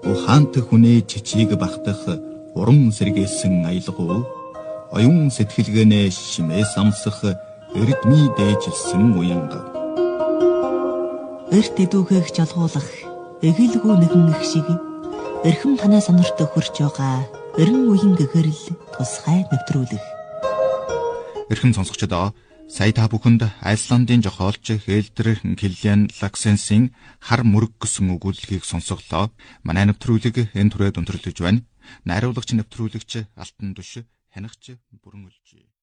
ухаант хүнээ чичиг багтах уран сэргээсэн аялгуу оюун сэтгэлгээнээ шимээ самсах эрдмий дээжилсэн уянга. Эрт эдүүхийг жалгуулах эгэлгүй нэгэн их шиг эрхэм танаа сонорт хөрч байгаа эрен үеийн гэгэрэл тусгай нэвтрүүлэх. Эрхэм сонсогчдоо сая та бүхэнд Айсландын зохиолч Хелдер Киллиан Лаксенсийн хар мөрөг гэсэн өгүүлэлгийг сонсголоо. Манай нэвтрүүлэг энэ түрээд өндөрлөж байна. Найруулагч нэвтрүүлэгч Алтан Түш, хянагч Бүрэн Үлжи.